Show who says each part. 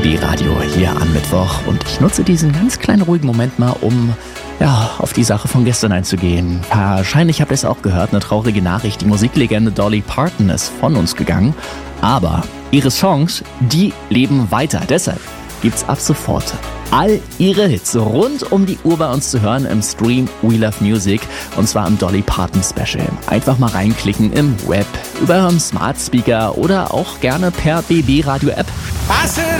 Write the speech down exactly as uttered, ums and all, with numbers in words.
Speaker 1: B-Radio hier am Mittwoch und ich nutze diesen ganz kleinen ruhigen Moment mal, um ja, auf die Sache von gestern einzugehen. Wahrscheinlich habt ihr es auch gehört, eine traurige Nachricht. Die Musiklegende Dolly Parton ist von uns gegangen, aber ihre Songs, die leben weiter. Deshalb gibt's ab sofort all ihre Hits rund um die Uhr bei uns zu hören im Stream We Love Music und zwar im Dolly Parton Special. Einfach mal reinklicken im Web, über eurem Smart Speaker oder auch gerne per B B Radio App.
Speaker 2: I said